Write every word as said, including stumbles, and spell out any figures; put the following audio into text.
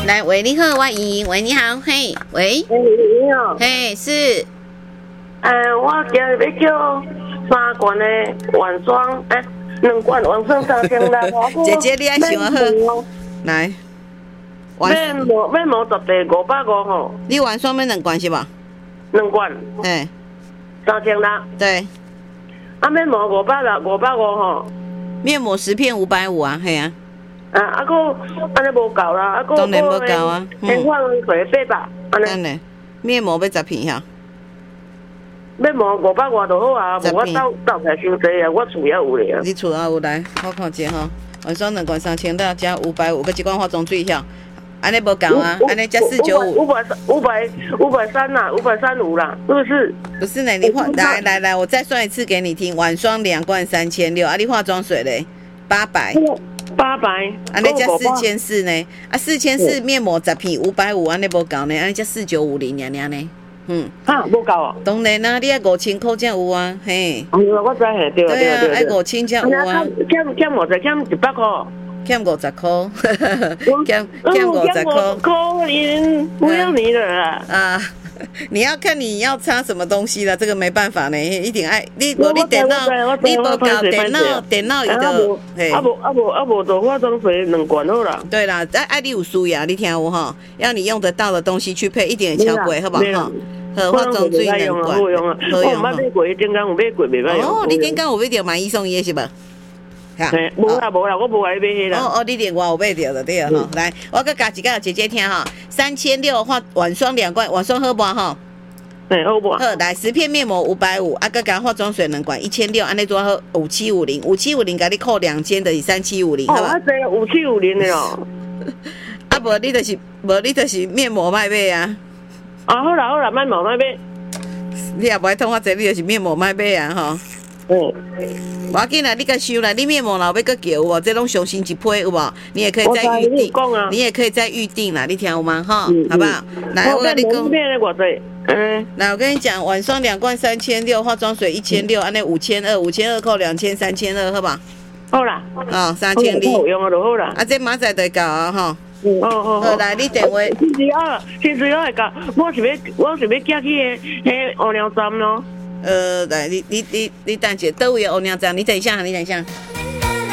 来，喂，你好，我莹莹，喂，你好，嘿，喂， 哎，你好， 嘿，是， 呃，我今日要叫三罐的晚霜，哎，两罐晚霜三千六。 姐姐你爱想好，来， 面膜面膜十块五百五吼。 你晚霜要两罐是吧？ 两罐。 哎， 三千六。 对。 啊，面膜五百六，五百五吼。 面膜十片五百五啊，嘿啊。 啊，啊个安尼无够啦，啊个当然无够啊。 先放水八百，安尼。 当然，面膜要十片哈。 面膜五百外就好啊，无我斗斗起来伤济啊，我厝也有咧啊。 你厝也有来，我看者吼，晚霜两罐三千六加五百五，佮一罐化妆水遐，安尼无够啊，安尼加四九五。 五百五百五百三啦，五百三五啦，是不是？ 不是呢，你化来来来，我再算一次给你听，晚霜两罐三千六，啊，你化妆水嘞八百。 八百， 安尼加四千四呢？啊，四千四面膜十片五百五，安尼无够呢？安尼加四九五零尔尔呢？嗯， 哈，无够啊！ 当然啦，你爱五千块才有啊，嘿。 哦，我知嘿，对对啊， 爱五千才有啊。 减减五十，减一百块。 减五十块，减减五十块。 可怜，不要你了啦。 啊。你要看你要插什么东西了，这个没办法呢，一定爱你无你电脑，你无搞电脑，电脑伊就嘿，啊无啊无啊无做化妆水两罐好啦。 对啦，爱爱你有需要，你听有哈，要你用得到的东西去配，一点也超贵，好不好？好，化妆水两罐， 好用啊，好用啊。我买过，顶间有买过，袂歹用。 哦，你顶间有买着买一送一是无？ 嘿，无啦无啦，我无爱买迄啦。 哦哦，你连我有买着的对哈。来，我搁加一个姐姐听哈，三千六化晚霜两罐，晚霜好不哈？ 对，好不？ 好，来十片面膜五百五，啊，搁加化妆水两罐一千六，安尼多好五七五零，五七五零，给你扣两千的是三七五零，好吧？ 哦，这五七五零的哦。 啊，无你就是无你就是面膜卖买啊。 啊，好啦好啦，面膜卖买。 你也不爱通我这，你就是面膜卖买啊吼。 嗯。 无要紧啦，你甲收啦，你面膜老要搁叫有无？这拢上新一批有无？你也可以再预定，你也可以再预定啦，你听有吗？哈，好不好？来，我跟你讲，嗯，来，我跟你讲，晚霜两罐三千六，化妆水一千六，安尼五千二，五千二扣两千，三千二，好吧？ 好啦， 哦，三千二， 好用啊就好啦。 啊，这明仔就搞啊，哈。 嗯，哦哦。 好，来，你电话。 其实啊，其实我会搞，我是要，我是要寄去迄迄乌鸟站咯。 呃，来，你你你你等下，倒位的乌鸟站，你等一下，你等一下。